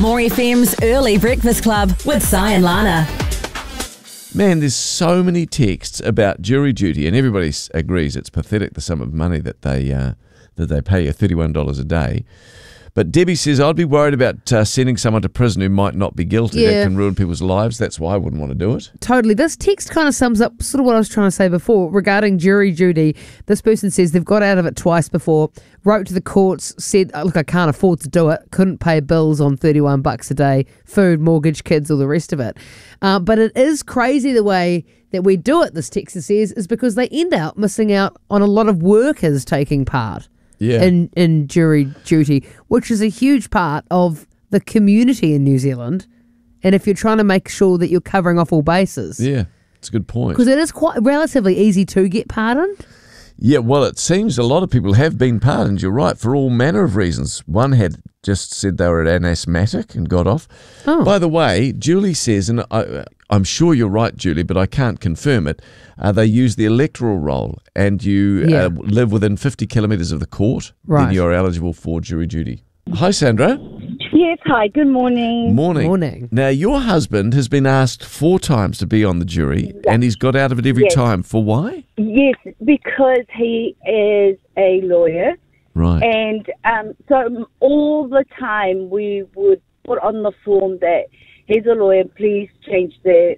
More FM's Early Breakfast Club with Si and Lana. Man, there's so many texts about jury duty, and everybody agrees it's pathetic, the sum of money that they pay you, $31 a day. But Debbie says, I'd be worried about sending someone to prison who might not be guilty. Yeah. That can ruin people's lives. That's why I wouldn't want to do it. Totally. This text kind of sums up sort of what I was trying to say before regarding jury duty. This person says they've got out of it twice before, wrote to the courts, said, look, I can't afford to do it, couldn't pay bills on $31 a day, food, mortgage, kids, all the rest of it. But it is crazy the way that we do it, this texter says, is because they end up missing out on a lot of workers taking part. Yeah. In jury duty, which is a huge part of the community in New Zealand. And if you're trying to make sure that you're covering off all bases. Yeah, it's a good point. Because it is quite relatively easy to get pardoned. Yeah, well, it seems a lot of people have been pardoned, you're right, for all manner of reasons. One had just said they were an asthmatic and got off. Oh. By the way, Julie says, and I'm sure you're right, Julie, but I can't confirm it, they use the electoral roll, and you live within 50 kilometres of the court, right, then you're eligible for jury duty. Hi, Sandra. Yes, hi, good morning. Morning. Now, your husband has been asked 4 times to be on the jury, and he's got out of it every time. For why? Yes, because he is a lawyer. Right. And so all the time we would put on the form that he's a lawyer, please change the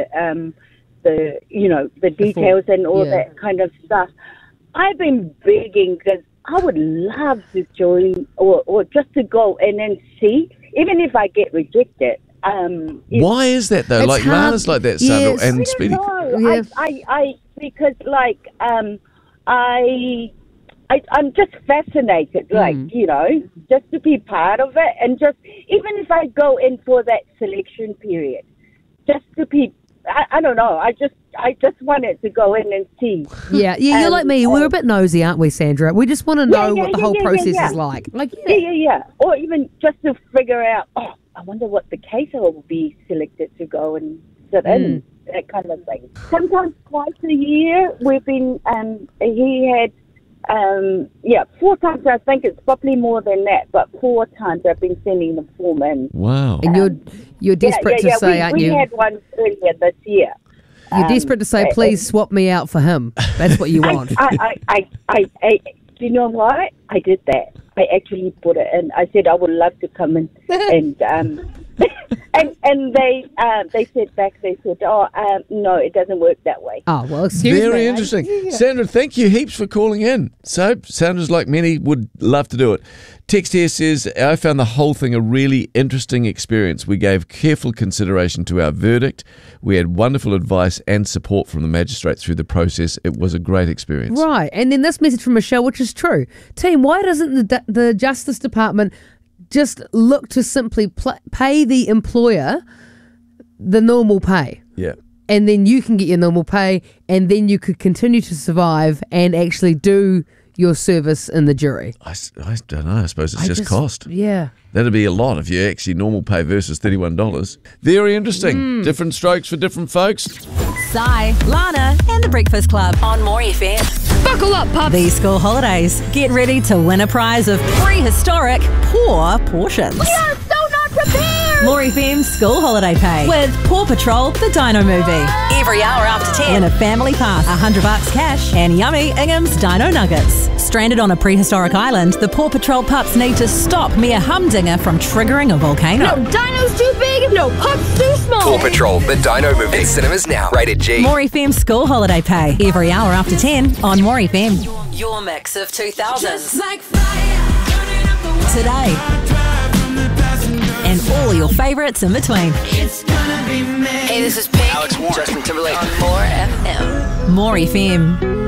details and all that kind of stuff. I've been begging because I would love to join or just to go in and see, even if I get rejected. Why is that though? Like Lana's like that, Sandra, and Speedy. No, I because like I'm just fascinated, like, just to be part of it, and just even if I go in for that selection period, just to be, I don't know, I just wanted to go in and see. Yeah, you're like me. We're a bit nosy, aren't we, Sandra? We just want to know what the whole process is like. Yeah. Or even just to figure out, I wonder what the case I will be selected to go and sit in, that kind of thing. Sometimes twice a year we've been, he had, 4 times. I think it's probably more than that, but 4 times I've been sending the form in. Wow. And you're desperate to say, aren't you? We had one earlier this year. You're desperate to say, please swap me out for him. That's what you want. You know what? I did that. I actually put it in. I said I would love to come in, and and they said back. They said, no, it doesn't work that way. Oh well, excuse me. Very interesting, Sandra. Thank you heaps for calling in. So Sandra's like many would love to do it. Text here says, I found the whole thing a really interesting experience. We gave careful consideration to our verdict. We had wonderful advice and support from the magistrate through the process. It was a great experience. Right, and then this message from Michelle, which is true. Team, why doesn't the Justice Department just look to simply pay the employer the normal pay? Yeah. And then you can get your normal pay, and then you could continue to survive and actually do your service in the jury. I don't know. I suppose it's just cost. Yeah. That'd be a lot if you actually normal pay versus $31. Very interesting. Different strokes for different folks. Si, Lana and the Breakfast Club on More FM. Buckle up, pups. These school holidays, get ready to win a prize of prehistoric poor portions. We are so not prepared. More FM's School Holiday Pay with Paw Patrol, the Dino Movie. Every hour after 10, win a family pass, $100 cash, and yummy Ingham's Dino Nuggets. Stranded on a prehistoric island, the Paw Patrol pups need to stop Mia Humdinger from triggering a volcano. No dino's too big, no pups too small. Paw Patrol, the Dino Movie. In cinemas now. Rated G. More FM's School Holiday Pay. Every hour after 10 on More FM. Your mix of 2000s. Like fire, Today. And all your favourites in between. it's gonna be me. Hey, this is Pink. Alex Warren. Justin Timberlake. On More FM. More FM.